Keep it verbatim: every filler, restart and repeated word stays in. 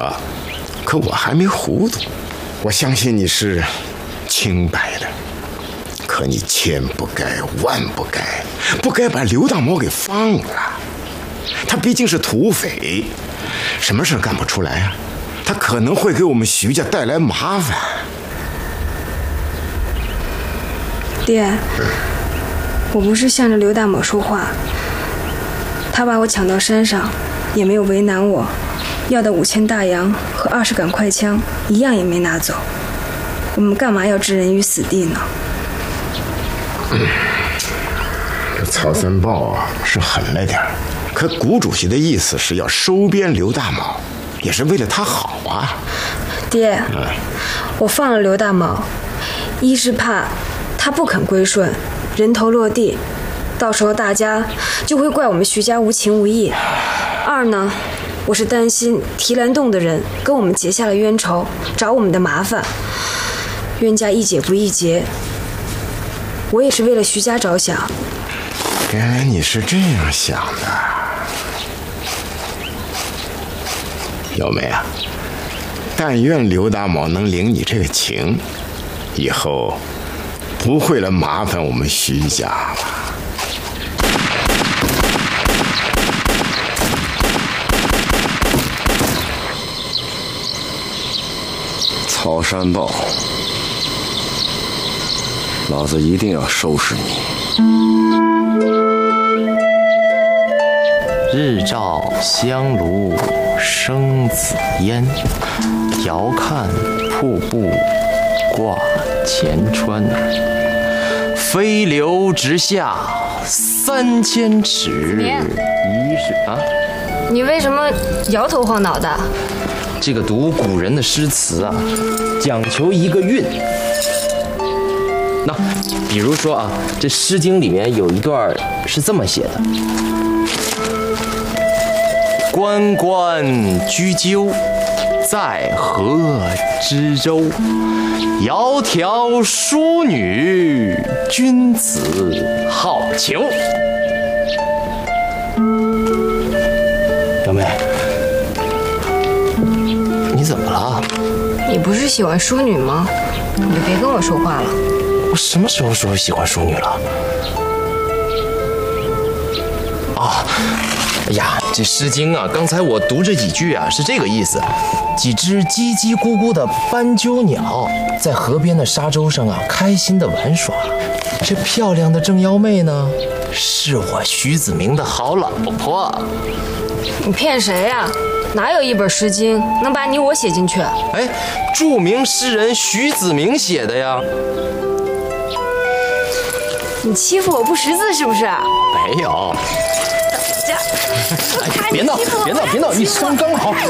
了，可我还没糊涂。我相信你是清白的，可你千不该万不该，不该把刘大毛给放了。他毕竟是土匪，什么事干不出来啊？他可能会给我们徐家带来麻烦。 爹，我不是向着刘大某说话，他把我抢到山上，也没有为难我，要的五千大洋和二十杆快枪一样也没拿走，我们干嘛要置人于死地呢？ 嗯，这曹三宝啊是狠了点，可谷主席的意思是要收编刘大毛，也是为了他好啊。 爹，嗯、我放了刘大毛，一是怕他不肯归顺，人头落地，到时候大家就会怪我们徐家无情无义；二呢，我是担心提篮洞的人跟我们结下了冤仇，找我们的麻烦，冤家宜解不宜结。我也是为了徐家着想。 原来你是这样想的，小梅啊，但愿刘大毛能领你这个情，以后不会来麻烦我们徐家了。 曹山豹，老子一定要收拾你！ 日照香炉生紫烟，遥看瀑布挂前川。飞流直下三千尺，疑是啊！ 你为什么摇头晃脑的？ 这个读古人的诗词啊，讲求一个韵。那比如说啊，这《诗经》里面有一段是这么写的：关关雎鸠，在河之洲。窈窕淑女，君子好逑。小妹，你怎么了？ 你不是喜欢淑女吗？你就别跟我说话了。 我什么时候说喜欢淑女了？啊，哎呀，这《诗经》啊，刚才我读这几句啊，是这个意思：几只叽叽咕咕的斑鸠鸟在河边的沙洲上啊，开心的玩耍。这漂亮的正妖妹呢，是我徐子明的好老婆。 你骗谁呀？哪有一本《诗经》能把你我写进去？ 哎，著名诗人徐子明写的呀。 你欺负我不识字是不是？ 没有。 这， 哎，别闹，别闹，别闹！你刚刚好，